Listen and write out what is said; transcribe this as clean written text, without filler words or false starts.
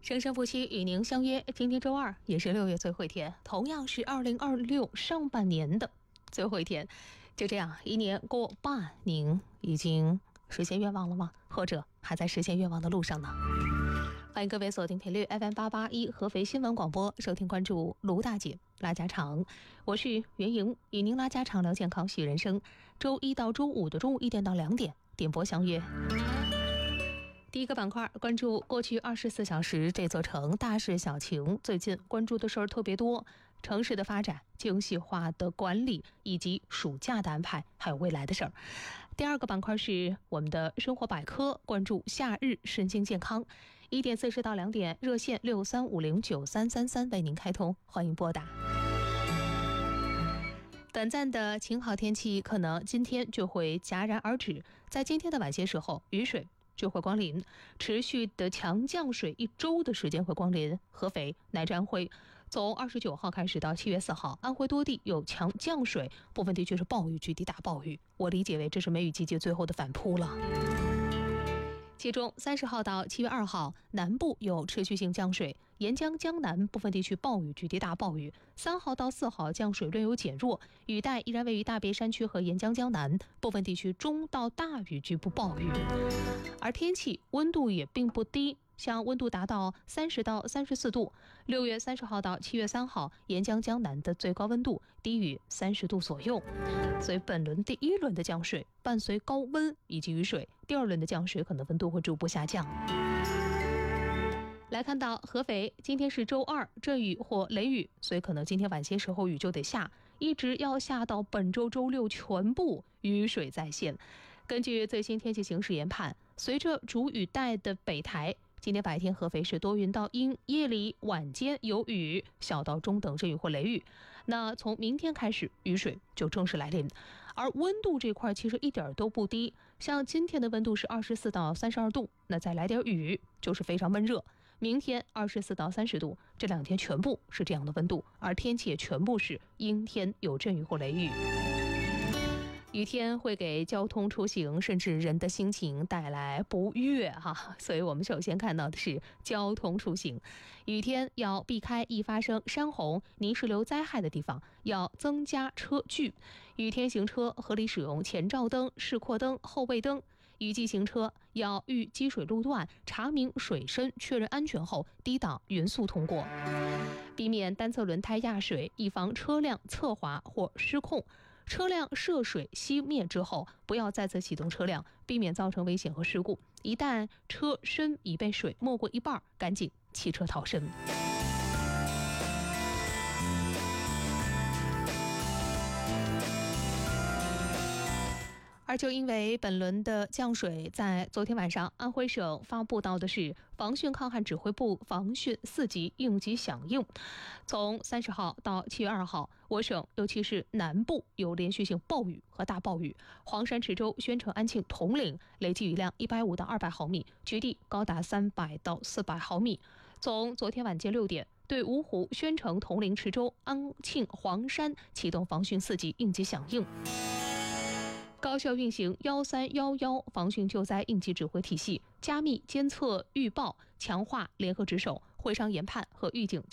生生不息与您相约，今天周二也是6月最后一天，同样是2026上半年的最后一天。就这样一年过半，您已经实现愿望了吗？或者还在实现愿望的路上呢？欢迎各位锁定频率 FM881 合肥新闻广播，收听关注卢大姐拉家常，我是袁莹，与您拉家常聊健康，喜人生。周一到周五的中午1点到2点点播相约。第一个板块，关注过去24小时这座城大事小情。最近关注的事儿特别多，城市的发展、精细化的管理，以及暑假的安排，还有未来的事儿。第二个板块是我们的生活百科，关注夏日身心健康。1点40到2点，热线63509333为您开通，欢迎拨打。短暂的晴好天气可能今天就会戛然而止，在今天的晚些时候，雨水就会光临，持续的强降水1周的时间会光临合肥、乃至安徽。从29号开始到7月4号，安徽多地有强降水，部分地区是暴雨，局地大暴雨。我理解为这是梅雨季节最后的反扑了。其中30号到7月2号，南部有持续性降水，沿江江南部分地区暴雨，局地大暴雨。3号到4号降水略有减弱，雨带依然位于大别山区和沿江江南，部分地区中到大雨，局部暴雨。而天气温度也并不低，像温度达到30到34度。6月30号到7月3号，沿江江南的最高温度低于30度左右。所以本轮第1轮的降水伴随高温以及雨水，第2轮的降水可能温度会逐步下降。来看到合肥，今天是周二，阵雨或雷雨，所以可能今天晚些时候雨就得下，一直要下到本周周6全部雨水在线。根据最新天气形势研判，随着主雨带的北抬，今天白天合肥是多云到阴，夜里晚间有雨，小到中等阵雨或雷雨。那从明天开始，雨水就正式来临。而温度这块其实一点都不低，像今天的温度是24到32度，那再来点雨就是非常闷热。明天24到30度，这2天全部是这样的温度，而天气也全部是阴天，有阵雨或雷雨。雨天会给交通出行甚至人的心情带来不悦所以我们首先看到的是交通出行。雨天要避开易发生山洪、泥石流灾害的地方，要增加车距。雨天行车合理使用前照灯、示廓灯、后备灯。雨季行车要遇积水路段查明水深，确认安全后低档匀速通过，避免单侧轮胎压水，以防车辆侧滑或失控。车辆涉水熄灭之后，不要再次启动车辆，避免造成危险和事故。一旦车身已被水没过一半，赶紧弃车逃生。而就因为本轮的降水，在昨天晚上，安徽省发布到的是防汛抗旱指挥部防汛4级应急响应。从30号到7月2号，我省尤其是南部有连续性暴雨和大暴雨，黄山、池州、宣城、安庆、铜陵累计雨量150到200毫米，局地高达300到400毫米。从昨天晚间6点，对芜湖、宣城、铜陵、池州、安庆、黄山启动防汛4级应急响应，高效运行1311防汛救灾应急指挥体系，加密监测预报，强化联合值守、会商研判和预警